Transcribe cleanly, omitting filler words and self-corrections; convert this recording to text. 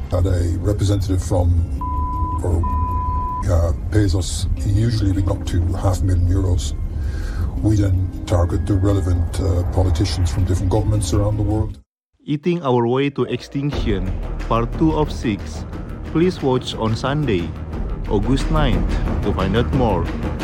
that a representative from or pays us usually up to €500,000. We then target the relevant politicians from different governments around the world. Eating Our Way to Extinction, Part 2 of 6. Please watch on Sunday, August 9th to find out more.